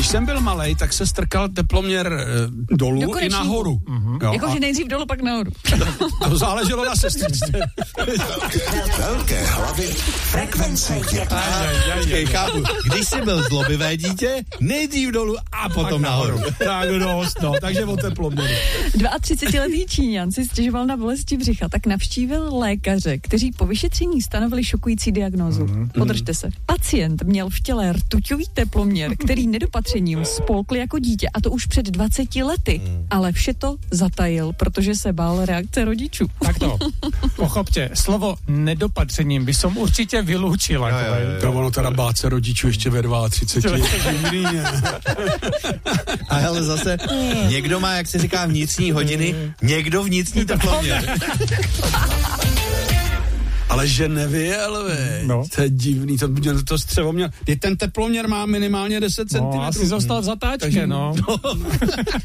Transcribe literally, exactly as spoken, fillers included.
Když jsem byl malej, tak se strkal teploměr e, dolů do i nahoru. Mm-hmm. Jakože nejdřív dolů, pak nahoru. To záleželo na sestřičce. Velké hlavy, frekvence jedna. Chápu, když jsi byl zlobivé dítě, nejdřív dolů a potom nahoru. Tak dost, no, takže o teploměru. třicetiletý Číňan si stěžoval na bolesti břicha, tak navštívil lékaře, kteří po vyšetření stanovili šokující diagnózu. Mm. Podržte se. Pacient měl v těle rtuťový teploměr, který nedopatřením spolkl jako dítě, a to už před dvaceti lety. Mm. Ale vše to zatajil, protože se bál reakce rodičů. Tak to, pochopte, slovo nedopatřením by som určitě vyloučila. Jo, jo, jo. To ono teda bát se rodičů ještě ve třiceti dvou. A hele, zase někdo má, jak se říká, vnitřní hodiny, někdo vnitřní teploměr. Ale že nevěl, veď. No. To je divný, to, to, to střevo měl. Ten teploměr má minimálně deset centimetrů. No, asi zostal v zatáčce, no.